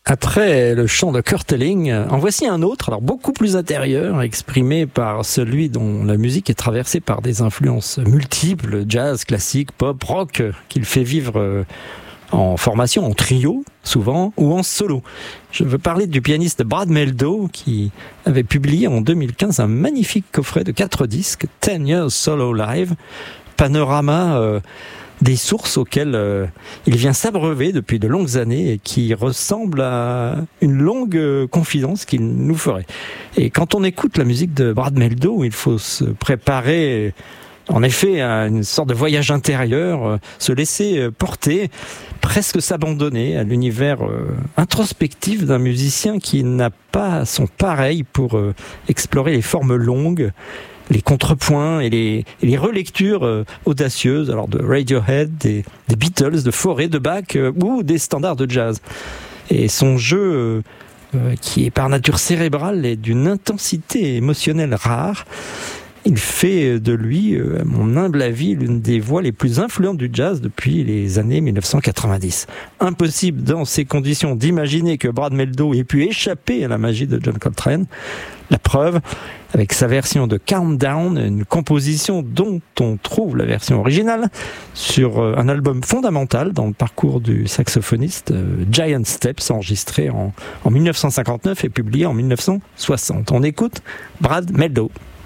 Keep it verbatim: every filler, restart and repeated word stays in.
Après le chant de Kurt Elling, en voici un autre, alors beaucoup plus intérieur, exprimé par celui dont la musique est traversée par des influences multiples, jazz, classique, pop, rock, qu'il fait vivre en formation, en trio, souvent, ou en solo. Je veux parler du pianiste Brad Mehldau, qui avait publié en deux mille quinze un magnifique coffret de quatre disques, Ten Years Solo Live, panorama euh, des sources auxquelles euh, il vient s'abreuver depuis de longues années et qui ressemble à une longue euh, confidence qu'il nous ferait. Et quand on écoute la musique de Brad Mehldau, il faut se préparer en effet à une sorte de voyage intérieur, euh, se laisser euh, porter, presque s'abandonner à l'univers euh, introspectif d'un musicien qui n'a pas son pareil pour euh, explorer les formes longues, les contrepoints et les, et les relectures euh, audacieuses, alors de Radiohead, des, des Beatles, de Fauré, de Bach euh, ou des standards de jazz. Et son jeu, euh, euh, qui est par nature cérébrale, est d'une intensité émotionnelle rare. Il fait de lui, à mon humble avis, l'une des voix les plus influentes du jazz depuis les années mille neuf cent quatre-vingt-dix. Impossible dans ces conditions d'imaginer que Brad Mehldau ait pu échapper à la magie de John Coltrane. La preuve, avec sa version de Countdown, une composition dont on trouve la version originale sur un album fondamental dans le parcours du saxophoniste, Giant Steps, enregistré en, en mille neuf cent cinquante-neuf et publié en mille neuf cent soixante. On écoute Brad Mehldau.